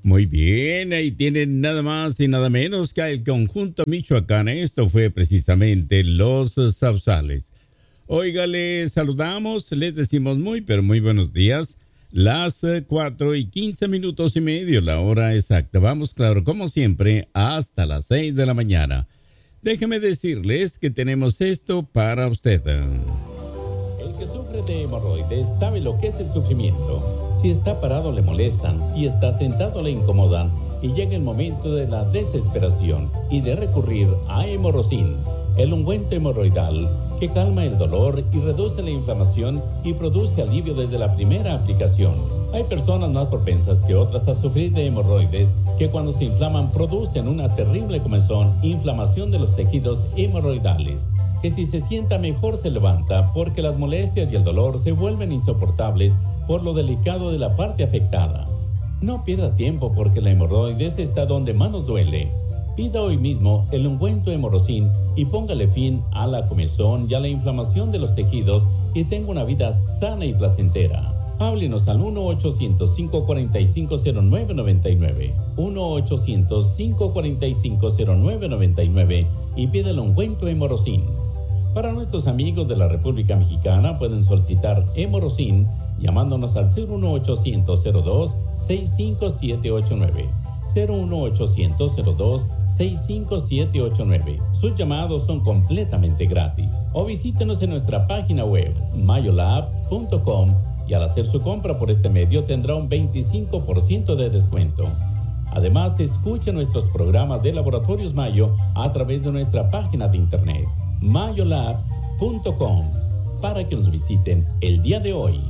Muy bien, ahí tienen nada más y nada menos que el conjunto Michoacán. Esto fue precisamente Los Sausales. Oiga, les saludamos, les decimos muy, pero muy buenos días. Las 4:15 minutos, la hora exacta. Vamos, claro, como siempre, hasta las 6 de la mañana. Déjeme decirles que tenemos esto para usted. El que sufre de hemorroides sabe lo que es el sufrimiento. Si está parado le molestan, si está sentado le incomodan y llega el momento de la desesperación y de recurrir a Hemorrocin, el ungüento hemorroidal que calma el dolor y reduce la inflamación y produce alivio desde la primera aplicación. Hay personas más propensas que otras a sufrir de hemorroides que cuando se inflaman producen una terrible comezón, inflamación de los tejidos hemorroidales, que si se sienta mejor se levanta porque las molestias y el dolor se vuelven insoportables por lo delicado de la parte afectada. No pierda tiempo porque la hemorroides está donde más nos duele. Pida hoy mismo el ungüento Hemorrocin y póngale fin a la comezón y a la inflamación de los tejidos y tenga una vida sana y placentera. Háblenos al 1-800-545-0999, 1-800-545-0999 y pida el ungüento Hemorrocin. Para nuestros amigos de la República Mexicana pueden solicitar Hemorrocin llamándonos al 01800-02-65789, 01800-02-65789. Sus llamados son completamente gratis. O visítenos en nuestra página web mayolabs.com y al hacer su compra por este medio tendrá un 25% de descuento. Además, escuche nuestros programas de Laboratorios Mayo a través de nuestra página de internet mayolabs.com para que nos visiten el día de hoy.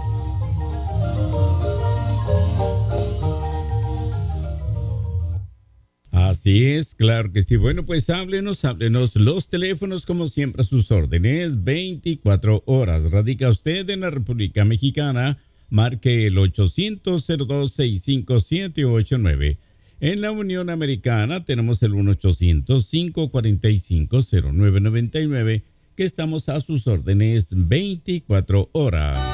Así es, claro que sí. Bueno, pues háblenos los teléfonos como siempre a sus órdenes, 24 horas. Radica usted en la República Mexicana, marque el 800-02-65789. En la Unión Americana tenemos el 1-800-545-0999, que estamos a sus órdenes 24 horas.